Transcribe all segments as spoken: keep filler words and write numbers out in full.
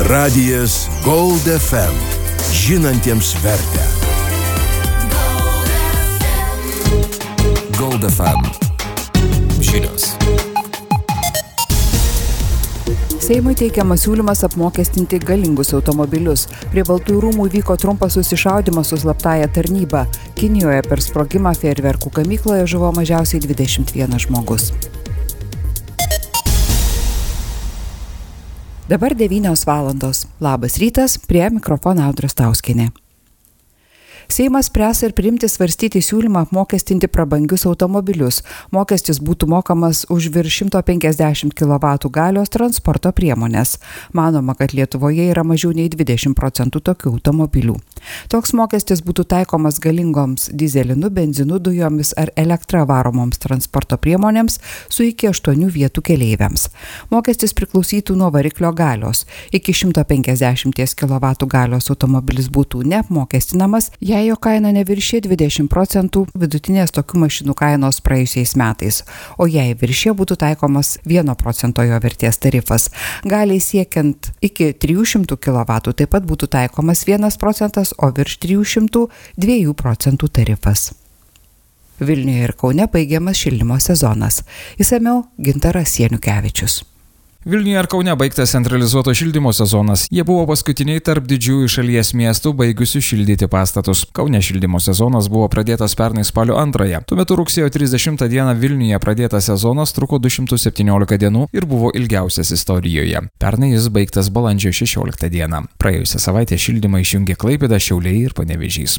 Radijas Gold F M. Žinantiems vertę. Gold F M. Žinios. Seimui teikiamas siūlymas apmokestinti galingus automobilius. Prie Baltųjų rūmų vyko trumpas susišaudymas su slaptąja tarnyba. Kinijoje per sprogimą fejerverkų gamykloje žuvo mažiausiai dvidešimt vienas žmogus. Dabar devynios valandos. Labas rytas, prie mikrofono Audra Stauskienė. Seimas spręs ir priimti svarstyti siūlymą apmokestinti prabangius automobilius. Mokestis būtų mokamas už virš šimto penkiasdešimt kilovatų galios transporto priemonės. Manoma, kad Lietuvoje yra mažiau nei dvidešimt procentų tokių automobilių. Toks mokestis būtų taikomas galingoms dyzelinu, benzinu, dujomis ar elektra varomoms transporto priemonėms su iki aštuonių vietų keleiviams. Mokestis priklausytų nuo variklio galios. Iki šimto penkiasdešimt kilovatų galios automobilis būtų neapmokestinamas, jei jo kaina neviršė dvidešimt procentų vidutinės tokių mašinų kainos praėjusiais metais, o jei viršė būtų taikomas vieno procento jo vertės tarifas. Galiai siekiant iki trijų šimtų kilovatų taip pat būtų taikomas vienas procentas, o virš trijų šimtų dviejų procentų tarifas. Vilniuje ir Kaune baigiamas šildymo sezonas. Išsamiau Gintaras Sieniukevičius. Vilniuje ir Kaune baigtas centralizuoto šildymo sezonas. Jie buvo paskutiniai tarp didžiųjų šalies miestų baigusių šildyti pastatus. Kaune šildymo sezonas buvo pradėtas pernai spalio antrąją. Tuo metu rugsėjo trisdešimtą dieną Vilniuje pradėtas sezonas truko du šimtus septyniolika dienų ir buvo ilgiausias istorijoje. Pernai jis baigtas balandžio šešioliktą dieną. Praėjusią savaitę šildymą išjungė Klaipėda, Šiauliai ir Panevėžys.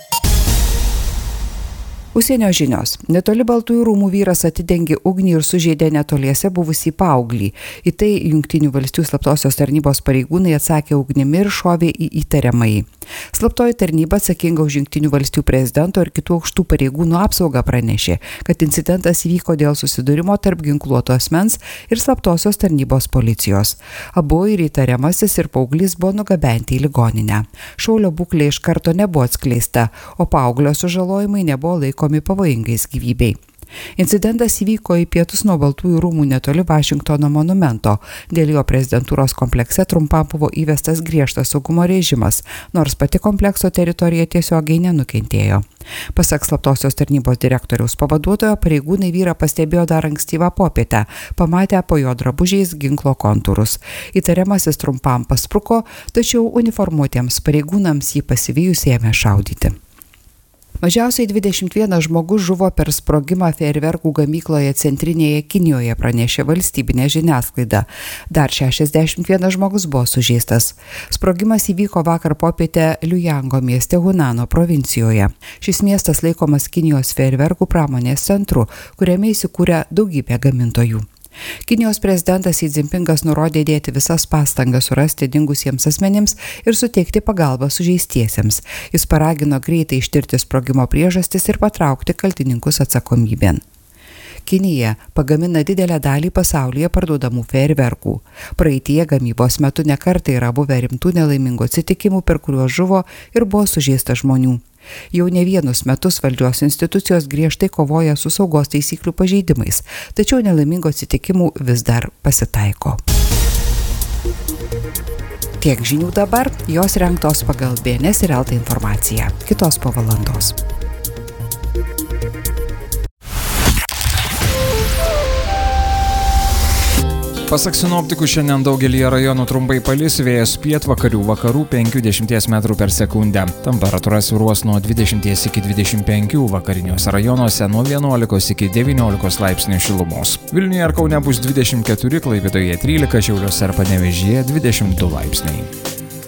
Užsienio žinios. Netoli Baltųjų rūmų vyras atidengė ugnį ir sužeidė netoliese buvusį paauglį. Į tai Jungtinių valstijų slaptosios tarnybos pareigūnai atsakė ugnimi ir šovė į įtariamąjį. Slaptoji tarnyba atsakinga už Jungtinių valstijų prezidento ir kitų aukštų pareigūnų apsaugą pranešė, kad incidentas įvyko dėl susidūrimo tarp ginkluoto asmens ir slaptosios tarnybos policijos. Abu ir įtariamasis ir paauglys buvo nugabenti į ligoninę. Šaulio būklė iš karto nebuvo atskleista, o paauglio sužalojimai nebuvo laikomi pavojingais gyvybei. Incidentas įvyko į pietus nuo Baltųjų rūmų netoli Vašingtono monumento. Dėl jo prezidentūros komplekse trumpam buvo įvestas griežtas saugumo režimas, nors pati komplekso teritorija tiesiogiai nenukentėjo. Pasak slaptosios tarnybos direktoriaus pavaduotojo, pareigūnai vyrą pastebėjo dar ankstyvą popietę, pamatę po jo drabužiais ginklo kontūrus. Įtariamasis trumpam paspruko, tačiau uniformuotiems pareigūnams jį pasivijus ėmė šaudyti. Mažiausiai dvidešimt vienas žmogus žuvo per sprogimą fejerverkų gamykloje centrinėje Kinijoje, pranešė valstybinė žiniasklaida. Dar šešiasdešimt vienas žmogus buvo sužeistas. Sprogimas įvyko vakar popietę Liujango mieste Hunano provincijoje. Šis miestas laikomas Kinijos fejerverkų pramonės centru, kuriame įsikūrė daugybė gamintojų. Kinijos prezidentas Xi Jinpingas nurodė dėti visas pastangas surasti dingusiems asmenims ir suteikti pagalbą sužeistiesiems. Jis paragino greitai ištirti sprogimo priežastis ir patraukti kaltininkus atsakomybėn. Kinija pagamina didelę dalį pasaulyje parduodamų fejerverkų. Praeityje gamybos metu nekartai yra buvę rimtų nelaimingų atsitikimų, per kuriuos žuvo ir buvo sužeista žmonių. Jau ne vienus metus valdžios institucijos griežtai kovoja su saugos taisyklių pažeidimais, tačiau nelaimingų atsitikimų vis dar pasitaiko. Tiek žinių dabar, jos rengtos pagal B N S ir L T informaciją. Kitos po valandos. Pasak sinoptikų, šiandien daugelyje rajonų trumpai palis, vėjas pietvakarių vakarų penkių dešimties metrų per sekundę. Temperatūra svyruos nuo dvidešimties iki dvidešimt penkių, vakariniuose rajonuose nuo vienuolikos iki devyniolikos laipsnių šilumos. Vilniuje ir Kaune bus dvidešimt keturi, Klaipėdoje trylika, Šiauliuose ir Panevėžyje dvidešimt du laipsniai.